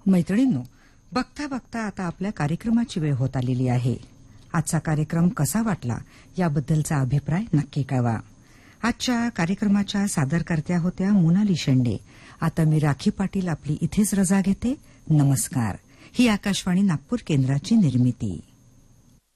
मैत्रिणींनो, बघता बघता आता आपल्या कार्यक्रमाची वेळ होत आलेली आहे. आजचा कार्यक्रम कसा वाटला याबद्दलचा अभिप्राय नक्की कळवा. आजच्या कार्यक्रमाच्या सादरकर्त्या होत्या मोनाली शेंडे. आता मी राखी पाटील आपली इथेच रजा घेते. नमस्कार. ही आकाशवाणी नागपूर केंद्राची निर्मिती.